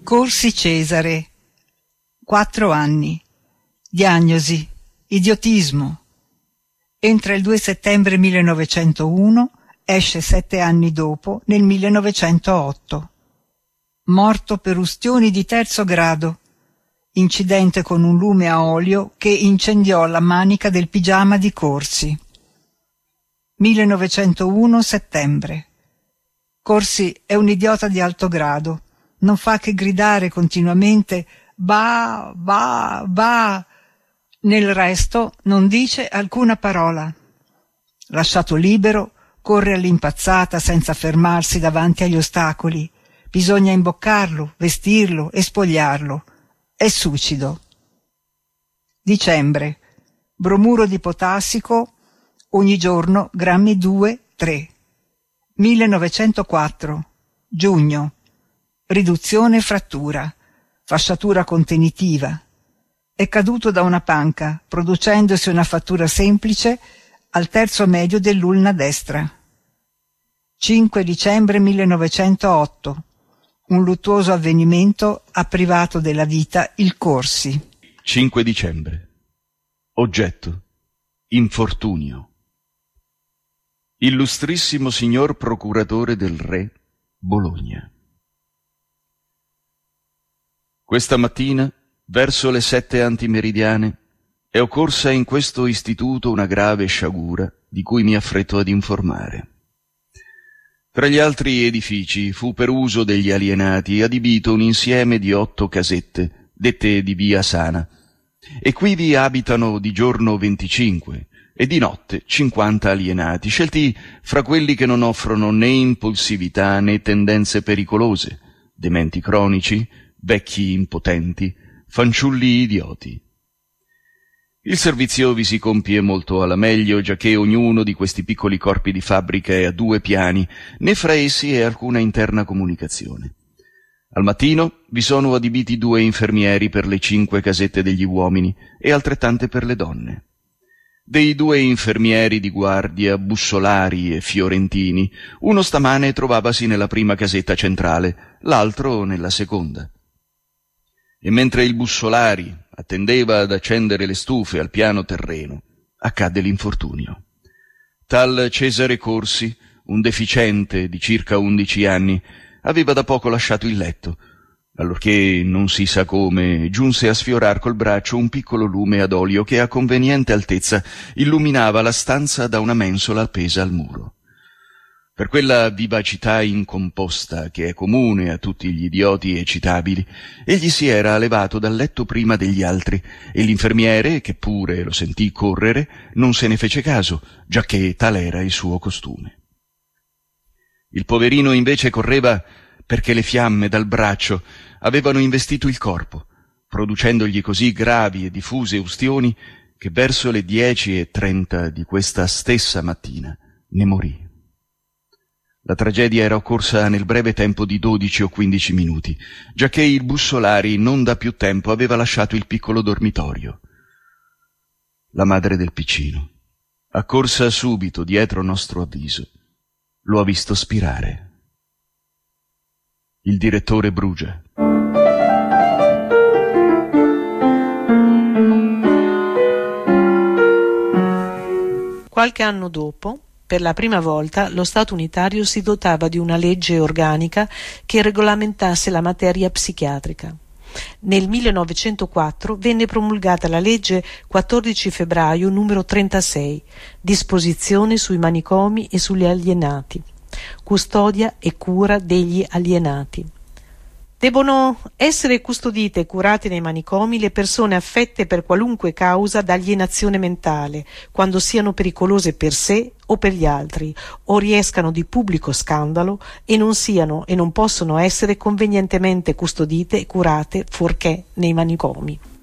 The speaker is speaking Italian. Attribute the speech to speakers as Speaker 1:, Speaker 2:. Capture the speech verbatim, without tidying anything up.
Speaker 1: Corsi Cesare, quattro anni. Diagnosi: idiotismo. Entra il due settembre millenovecentouno, esce sette anni dopo, nel millenovecentootto. Morto per ustioni di terzo grado. Incidente con un lume a olio che incendiò la manica del pigiama di Corsi. millenovecentouno settembre. Corsi è un idiota di alto grado. Non fa che gridare continuamente «Bah, bah, bah». Nel resto non dice alcuna parola. Lasciato libero, corre all'impazzata senza fermarsi davanti agli ostacoli. Bisogna imboccarlo, vestirlo e spogliarlo. È suicido. Dicembre. Bromuro di potassico, ogni giorno grammi due tre. millenovecentoquattro. Giugno. Riduzione frattura. Fasciatura contenitiva. È caduto da una panca, producendosi una frattura semplice al terzo medio dell'ulna destra. cinque dicembre millenovecentootto. Un luttuoso avvenimento ha privato della vita il Corsi.
Speaker 2: cinque dicembre. Oggetto: infortunio. Illustrissimo signor procuratore del Re, Bologna. Questa mattina, verso le sette antimeridiane, è occorsa in questo istituto una grave sciagura di cui mi affretto ad informare. Tra gli altri edifici fu per uso degli alienati adibito un insieme di otto casette, dette di via Sana, e qui vi abitano di giorno venticinque e di notte cinquanta alienati, scelti fra quelli che non offrono né impulsività né tendenze pericolose, dementi cronici, vecchi impotenti, fanciulli idioti. Il servizio vi si compie molto alla meglio, giacché ognuno di questi piccoli corpi di fabbrica è a due piani, né fra essi è alcuna interna comunicazione. Al mattino vi sono adibiti due infermieri per le cinque casette degli uomini e altrettante per le donne. Dei due infermieri di guardia, Bussolari e Fiorentini, uno stamane trovavasi nella prima casetta centrale, l'altro nella seconda. E mentre il Bussolari attendeva ad accendere le stufe al piano terreno, accadde l'infortunio. Tal Cesare Corsi, un deficiente di circa undici anni, aveva da poco lasciato il letto, allorché, non si sa come, giunse a sfiorar col braccio un piccolo lume ad olio che a conveniente altezza illuminava la stanza da una mensola appesa al muro. Per quella vivacità incomposta che è comune a tutti gli idioti eccitabili, egli si era levato dal letto prima degli altri e l'infermiere, che pure lo sentì correre, non se ne fece caso, giacché tal era il suo costume. Il poverino invece correva perché le fiamme dal braccio avevano investito il corpo, producendogli così gravi e diffuse ustioni che verso le dieci e trenta di questa stessa mattina ne morì. La tragedia era occorsa nel breve tempo di dodici o quindici minuti, giacché il Bussolari non da più tempo aveva lasciato il piccolo dormitorio. La madre del piccino, accorsa subito dietro nostro avviso, lo ha visto spirare. Il direttore brucia.
Speaker 3: Qualche anno dopo, per la prima volta, lo Stato unitario si dotava di una legge organica che regolamentasse la materia psichiatrica. Nel millenovecentoquattro venne promulgata la legge quattordici febbraio numero trentasei, disposizione sui manicomi e sugli alienati, custodia e cura degli alienati. Debbono essere custodite e curate nei manicomi le persone affette per qualunque causa da alienazione mentale, quando siano pericolose per sé o per gli altri, o riescano di pubblico scandalo e non siano e non possono essere convenientemente custodite e curate fuorché nei manicomi.